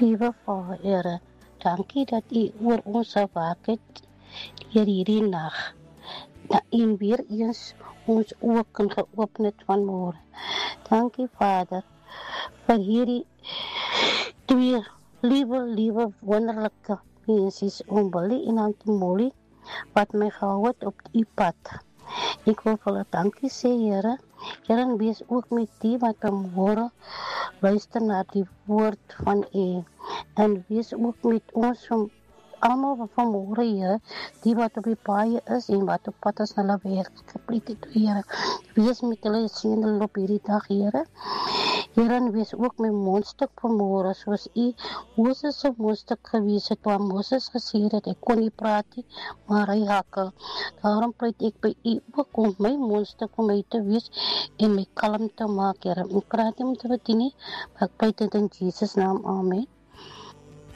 Liewe Vader, Here, dankie dat U oor ons sal waak het deur hierdie nag. Dat U weer eens ons oë kan geopen het vanmôre. Dankie Vader vir hierdie twee liewe wonderlike mensies, oom Billy en Auntie Molly, wat my gehou het op U pad. Ek wil vir hulle dankie sê, Here. Here, wees ook met die wat vanmôre luister na die woord van U. En wees ook met ons almal wat vanmôre, Here, die wat op die paaie is en wat op pad is na hulle werk gepleit het, Here. Wees met hulle, seën hulle op hierdie dag, Here. Here, en wees ook met mondstuk vanmôre, soos U Moses se mondstuk gewees het, waar Moses gesê het, hy kon nie praat nie, maar hy hakkel. Daarom pleit ek by U ook om my mondstuk vir my te wees en my kalm te maak, Here. Ek praat nie om te bedien nie, maar ek pleit dit in Jesus naam, amen.